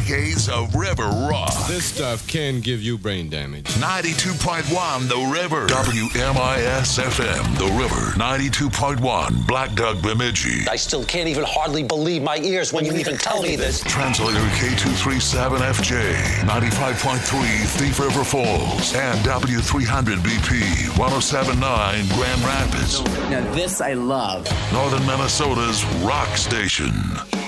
decades of river rock. This stuff can give you brain damage. 92.1 The River. WMIS FM The River. 92.1 Black Duck Bemidji. I still can't even hardly believe my ears when you even tell me this. Translator K237FJ. 95.3 Thief River Falls. And W300BP 107.9 Grand Rapids. Now this I love. Northern Minnesota's rock station.